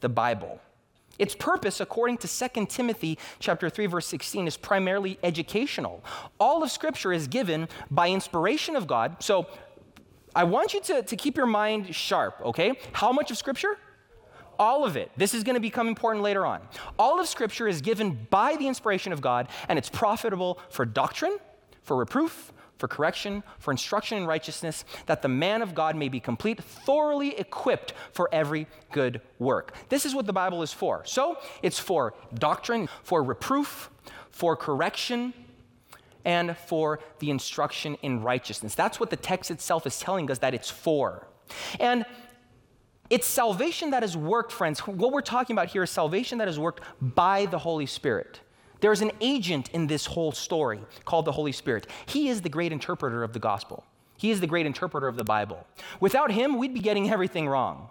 the Bible. Its purpose, according to 2 Timothy chapter 3, verse 16, is primarily educational. All of Scripture is given by inspiration of God. So I want you to keep your mind sharp, okay? How much of Scripture? All of it. This is going to become important later on. All of Scripture is given by the inspiration of God, and it's profitable for doctrine, for reproof, for correction, for instruction in righteousness, that the man of God may be complete, thoroughly equipped for every good work. This is what the Bible is for. So it's for doctrine, for reproof, for correction, and for the instruction in righteousness. That's what the text itself is telling us that it's for. And it's salvation that is worked, friends. What we're talking about here is salvation that is worked by the Holy Spirit. There's an agent in this whole story called the Holy Spirit. He is the great interpreter of the gospel. He is the great interpreter of the Bible. Without him, we'd be getting everything wrong.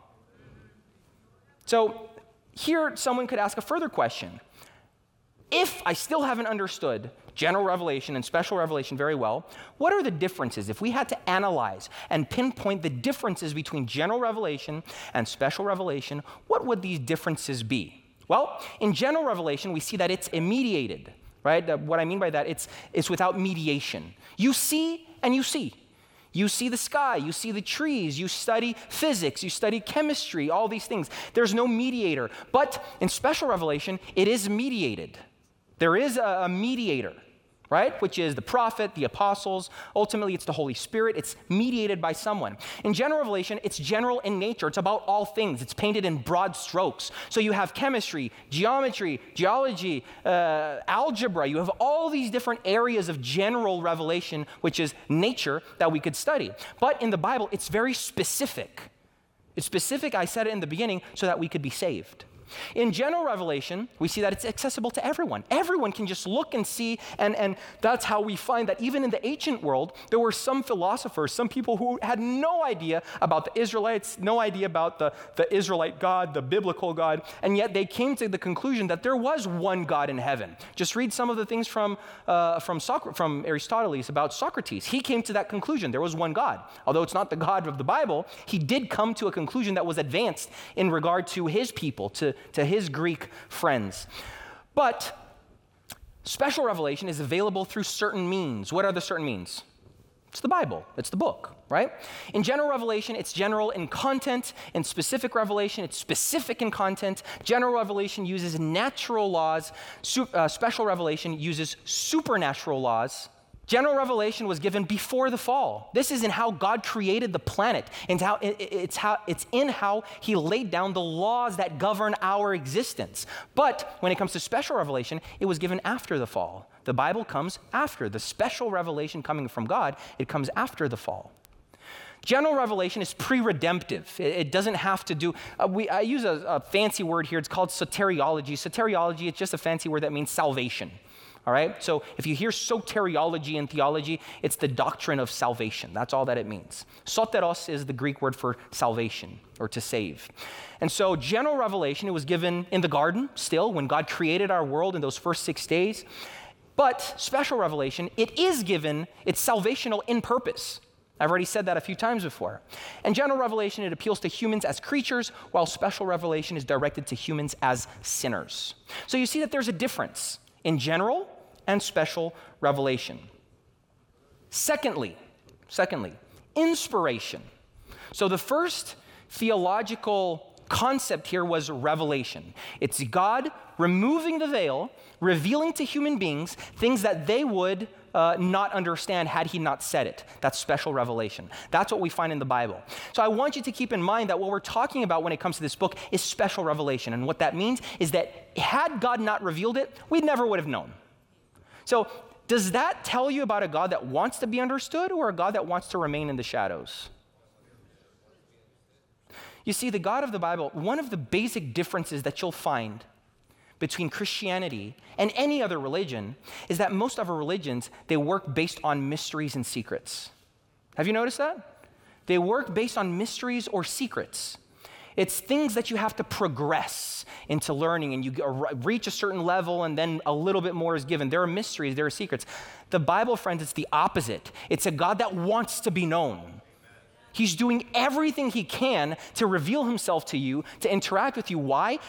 So here, someone could ask a further question. If I still haven't understood general revelation and special revelation very well, what are the differences? If we had to analyze and pinpoint the differences between general revelation and special revelation, what would these differences be? Well, in general revelation, we see that it's immediated, right? What I mean by that, it's without mediation. You see and you see. You see the sky, you see the trees, you study physics, you study chemistry, all these things. There's no mediator. But in special revelation, it is mediated. There is a mediator, right? Which is the prophet, the apostles. Ultimately, it's the Holy Spirit. It's mediated by someone. In general revelation, it's general in nature. It's about all things. It's painted in broad strokes. So you have chemistry, geometry, geology, algebra. You have all these different areas of general revelation, which is nature, that we could study. But in the Bible, it's very specific. It's specific, I said it in the beginning, so that we could be saved. In general revelation, we see that it's accessible to everyone. Everyone can just look and see, and that's how we find that even in the ancient world, there were some philosophers, some people who had no idea about the Israelites, no idea about the Israelite God, the biblical God, and yet they came to the conclusion that there was one God in heaven. Just read some of the things from Aristotle about Socrates. He came to that conclusion. There was one God. Although it's not the God of the Bible, he did come to a conclusion that was advanced in regard to his people, to his Greek friends. But special revelation is available through certain means. What are the certain means? It's the Bible. It's the book, right? In general revelation, it's general in content. In specific revelation, it's specific in content. General revelation uses natural laws. Special revelation uses supernatural laws. General revelation was given before the fall. This is in how God created the planet, and it's in how he laid down the laws that govern our existence. But when it comes to special revelation, it was given after the fall. The Bible comes after. The special revelation coming from God, it comes after the fall. General revelation is pre-redemptive. It doesn't have to do, I use a fancy word here. It's called soteriology. Soteriology, it's just a fancy word that means salvation. All right? So if you hear soteriology in theology, it's the doctrine of salvation. That's all that it means. Soteros is the Greek word for salvation or to save. And so general revelation, it was given in the garden still when God created our world in those first 6 days. But special revelation, it is given, it's salvational in purpose. I've already said that a few times before. And general revelation, it appeals to humans as creatures, while special revelation is directed to humans as sinners. So you see that there's a difference in general and special revelation. Secondly, inspiration. So the first theological concept here was revelation. It's God removing the veil, revealing to human beings things that they would not understand had he not said it. That's special revelation. That's what we find in the Bible. So I want you to keep in mind that what we're talking about when it comes to this book is special revelation. And what that means is that had God not revealed it, we never would have known. So does that tell you about a God that wants to be understood or a God that wants to remain in the shadows? You see, the God of the Bible, one of the basic differences that you'll find between Christianity and any other religion is that most of our religions, they work based on mysteries and secrets. Have you noticed that? They work based on mysteries or secrets. It's things that you have to progress into learning, and you reach a certain level and then a little bit more is given. There are mysteries, there are secrets. The Bible, friends, it's the opposite. It's a God that wants to be known. He's doing everything he can to reveal himself to you, to interact with you. Why?